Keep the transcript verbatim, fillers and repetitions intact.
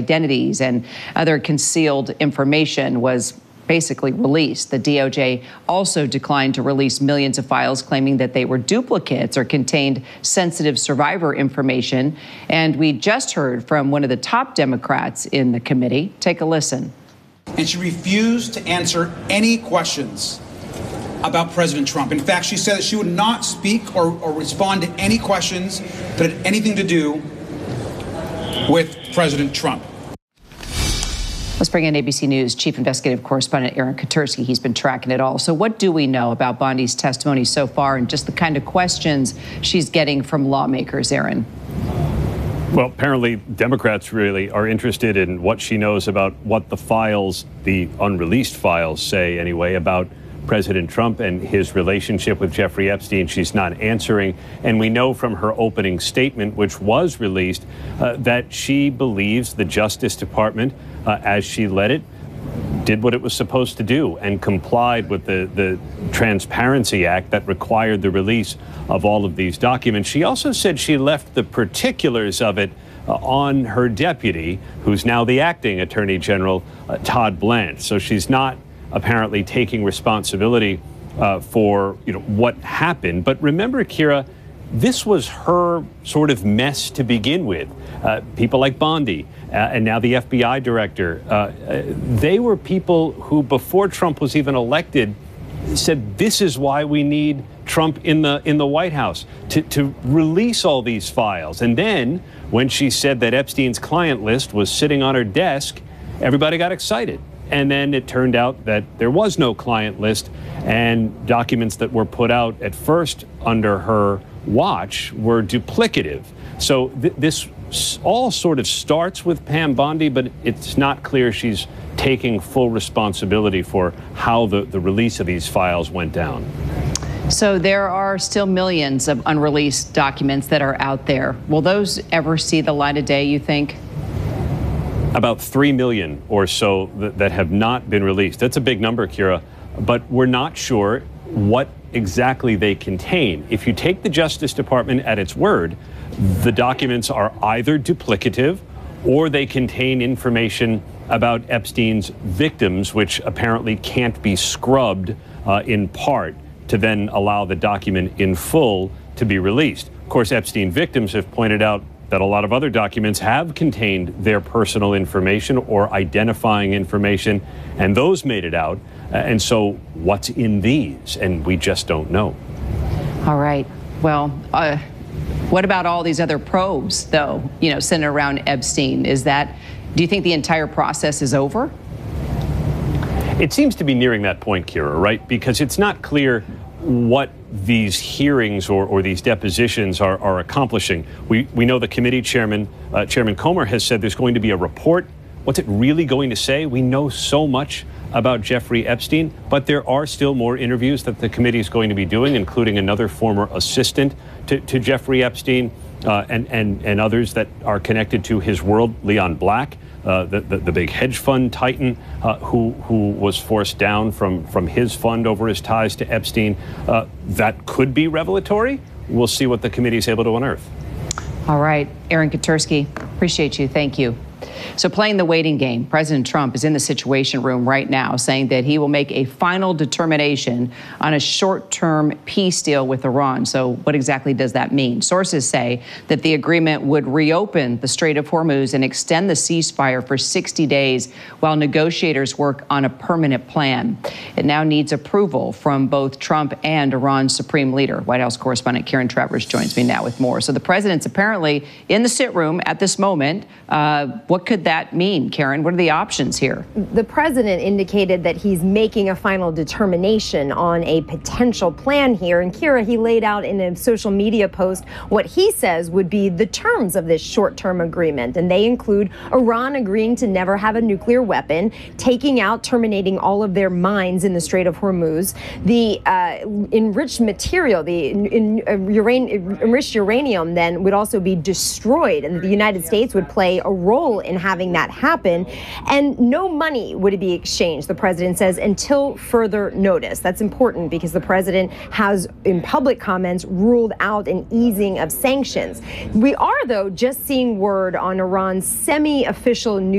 identities and other concealed information was basically released. The D O J also declined to release millions of files, claiming that they were duplicates or contained sensitive survivor information. And we just heard from one of the top Democrats in the committee. Take a listen. And she refused to answer any questions about President Trump. In fact, she said that she would not speak or, or respond to any questions that had anything to do with President Trump. Let's bring in A B C News Chief Investigative Correspondent Aaron Katersky. He's been tracking it all. So what do we know about Bondi's testimony so far and just the kind of questions she's getting from lawmakers, Aaron? Well, apparently Democrats really are interested in what she knows about what the files, the unreleased files say anyway, about President Trump and his relationship with Jeffrey Epstein. She's not answering. And we know from her opening statement, which was released, uh, that she believes the Justice Department, uh, as she led it, did what it was supposed to do and complied with the, the Transparency Act that required the release of all of these documents. She also said she left the particulars of it uh, on her deputy, who's now the acting Attorney General, uh, Todd Blanche. So she's not apparently taking responsibility uh, for, you know, what happened. But remember, Kira, this was her sort of mess to begin with. Uh, people like Bondi uh, and now the F B I director, uh, uh, they were people who, before Trump was even elected, said this is why we need Trump in the in the White House, to, to release all these files. And then when she said that Epstein's client list was sitting on her desk, everybody got excited. And then it turned out that there was no client list, and documents that were put out at first under her watch were duplicative. So th- this all sort of starts with Pam Bondi, but it's not clear she's taking full responsibility for how the, the release of these files went down. So there are still millions of unreleased documents that are out there. Will those ever see the light of day, you think? About three million or so th- that have not been released. That's a big number, Kira, but we're not sure what exactly they contain. If you take the Justice Department at its word, the documents are either duplicative or they contain information about Epstein's victims, which apparently can't be scrubbed uh, in part to then allow the document in full to be released. Of course, Epstein victims have pointed out that a lot of other documents have contained their personal information or identifying information, and those made it out. Uh, and so what's in these? And we just don't know. All right. Well, uh, what about all these other probes, though, you know, centered around Epstein? Is that, do you think the entire process is over? It seems to be nearing that point, Kira, right? Because it's not clear what these hearings or, or these depositions are, are accomplishing. We we know the committee chairman, uh, Chairman Comer, has said there's going to be a report. What's it really going to say? We know so much about Jeffrey Epstein, but there are still more interviews that the committee is going to be doing, including another former assistant to, to Jeffrey Epstein uh, and, and, and others that are connected to his world, Leon Black. Uh, the, the, the big hedge fund titan uh, who who was forced down from, from his fund over his ties to Epstein. Uh, that could be revelatory. We'll see what the committee is able to unearth. All right. Aaron Katersky, appreciate you. Thank you. So playing the waiting game, President Trump is in the Situation Room right now saying that he will make a final determination on a short-term peace deal with Iran. So what exactly does that mean? Sources say that the agreement would reopen the Strait of Hormuz and extend the ceasefire for sixty days while negotiators work on a permanent plan. It now needs approval from both Trump and Iran's supreme leader. White House correspondent Karen Travers joins me now with more. So the president's apparently in the sit room at this moment. Uh, what could that mean, Karen? What are the options here? The president indicated that he's making a final determination on a potential plan here. And Kira, he laid out in a social media post what he says would be the terms of this short-term agreement. And they include Iran agreeing to never have a nuclear weapon, taking out, terminating all of their mines in the Strait of Hormuz, the uh, enriched material, the in, in, uh, uran- enriched uranium then would also be destroyed, and the United States would play a role in having that happen, and no money would be exchanged, the president says, until further notice. That's important because the president has, in public comments, ruled out an easing of sanctions. We are, though, just seeing word on Iran's semi-official news